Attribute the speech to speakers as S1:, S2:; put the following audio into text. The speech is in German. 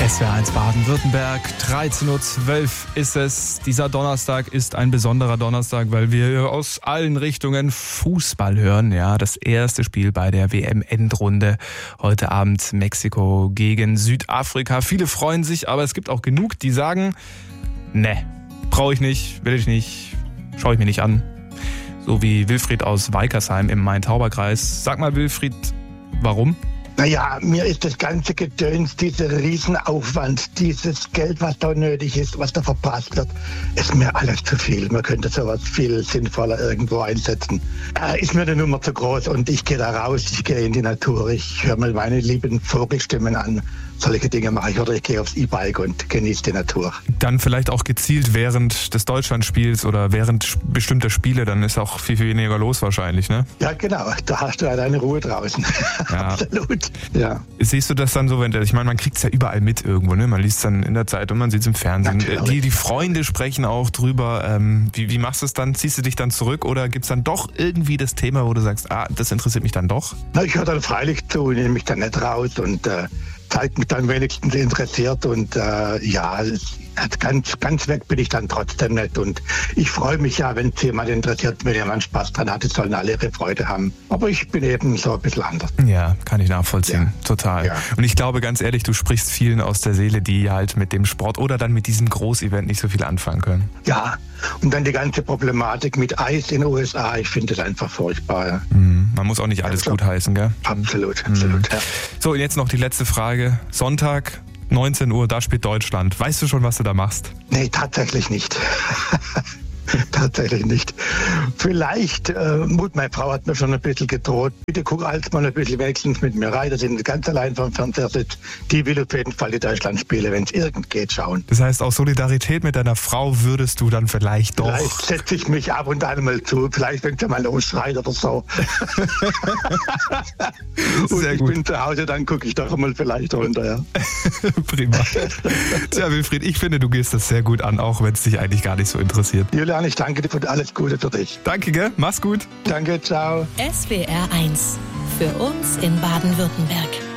S1: SWR1 Baden-Württemberg, 13.12 Uhr ist es. Dieser Donnerstag ist ein besonderer Donnerstag, weil wir aus allen Richtungen Fußball hören. Ja, das erste Spiel bei der WM-Endrunde. Heute Abend Mexiko gegen Südafrika. Viele freuen sich, aber es gibt auch genug, die sagen, ne, brauche ich nicht, will ich nicht, schaue ich mir nicht an. So wie Wilfried aus Weikersheim im Main-Tauber-Kreis. Sag mal, Wilfried, warum?
S2: Naja, mir ist das ganze Gedöns, dieser Riesenaufwand, dieses Geld, was da nötig ist, was da verpasst wird, ist mir alles zu viel. Man könnte sowas viel sinnvoller irgendwo einsetzen. Ist mir die Nummer zu groß und ich gehe da raus, ich gehe in die Natur, ich höre mal meine lieben Vogelstimmen an. Solche Dinge mache ich oder ich gehe aufs E-Bike und genieße die Natur.
S1: Dann vielleicht auch gezielt während des Deutschlandspiels oder während bestimmter Spiele, dann ist auch viel, viel weniger los wahrscheinlich, ne?
S2: Ja, genau. Da hast du ja deine Ruhe draußen. Ja. Absolut. Ja.
S1: Siehst du das dann so, ich meine, man kriegt es ja überall mit irgendwo, ne? Man liest es dann in der Zeitung, man sieht es im Fernsehen. Die Freunde sprechen auch drüber. Wie machst du es dann? Ziehst du dich dann zurück oder gibt es dann doch irgendwie das Thema, wo du sagst, das interessiert mich dann doch?
S2: Na, ich höre dann freilich zu, nehme mich dann nicht raus und zeigt mich dann wenigstens interessiert und ganz weg bin ich dann trotzdem nicht und ich freue mich ja, wenn es jemand interessiert, wenn jemand Spaß dran hat, es sollen alle ihre Freude haben. Aber ich bin eben so ein bisschen anders.
S1: Ja, kann ich nachvollziehen, total. Ja. Und ich glaube, ganz ehrlich, du sprichst vielen aus der Seele, die halt mit dem Sport oder dann mit diesem Großevent nicht so viel anfangen können.
S2: Ja, und dann die ganze Problematik mit Eis in den USA, ich finde das einfach furchtbar. Ja.
S1: Man muss auch nicht alles gut heißen, gell?
S2: Absolut. Ja.
S1: So, und jetzt noch die letzte Frage. Sonntag, 19 Uhr, da spielt Deutschland. Weißt du schon, was du da machst?
S2: Nee, tatsächlich nicht. Tatsächlich nicht. Vielleicht, meine Frau hat mir schon ein bisschen gedroht, bitte guck alles mal ein bisschen wenigstens mit mir rein, dass ich nicht ganz allein vom Fernseher sitze. Die will auf jeden Fall die Deutschlandspiele, wenn es irgend geht, schauen.
S1: Das heißt, aus Solidarität mit deiner Frau würdest du dann vielleicht doch...
S2: Vielleicht setze ich mich ab und an mal zu, vielleicht wenn sie mal losschreit oder so. Und ich bin zu Hause, dann gucke ich doch mal vielleicht runter, ja.
S1: Prima. Tja, Wilfried, ich finde, du gehst das sehr gut an, auch wenn es dich eigentlich gar nicht so interessiert.
S2: Julian, ich danke dir für alles Gute für dich.
S1: Danke, gell? Mach's gut.
S2: Danke, ciao.
S3: SWR1 für uns in Baden-Württemberg.